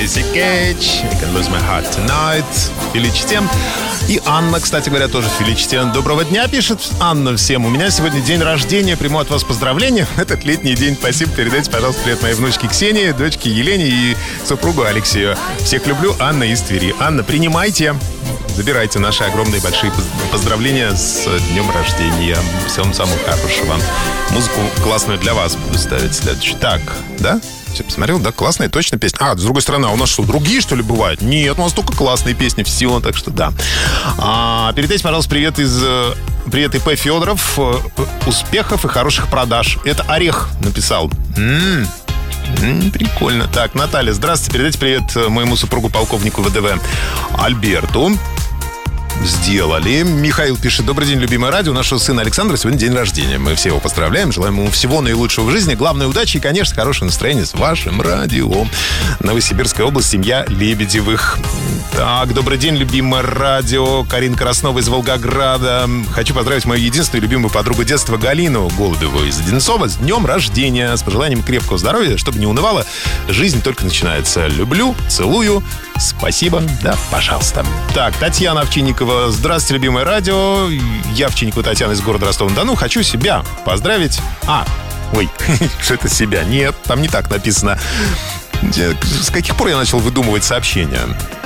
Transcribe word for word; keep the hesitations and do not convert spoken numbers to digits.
Джесси Кейдж, I Can Lose My Heart Tonight, Феличите. И Анна, кстати говоря, тоже Феличите. Доброго дня, пишет Анна всем. У меня сегодня день рождения, приму от вас поздравления. Этот летний день, спасибо. Передайте, пожалуйста, привет моей внучке Ксении, дочке Елене и супругу Алексею. Всех люблю, Анна из Твери. Анна, принимайте, забирайте наши огромные большие поздравления с днем рождения. Всем самого хорошего. Музыку классную для вас буду ставить следующий. Так, да? Все посмотрел, да, классная, точно песня. А, с другой стороны, а у нас что, другие, что ли, бывают? Нет, у нас только классные песни, все, так что да. А, передайте, пожалуйста, привет из... Привет, И П Федоров. Успехов и хороших продаж. Это Орех написал. М-м, м-м, прикольно. Так, Наталья, здравствуйте. Передайте привет моему супругу, полковнику вэ дэ вэ Альберту. Сделали. Михаил пишет: добрый день, любимое радио. У нашего сына Александра сегодня день рождения. Мы все его поздравляем, желаем ему всего наилучшего в жизни, главной удачи и, конечно, хорошего настроения с вашим радио. Новосибирская область, семья Лебедевых. Так, добрый день, любимое радио. Карина Краснова из Волгограда. Хочу поздравить мою единственную любимую подругу детства Галину Голубеву из Одинцова с днем рождения. С пожеланием крепкого здоровья, чтобы не унывало. Жизнь только начинается. Люблю, целую. Спасибо. Да, пожалуйста. Так, Татьяна Овчинникова. Здравствуйте, любимое радио. Я Овчинникова Татьяна из города Ростова-на-Дону. Хочу себя поздравить. А, ой, что это себя? Нет, там не так написано. С каких пор я начал выдумывать сообщения?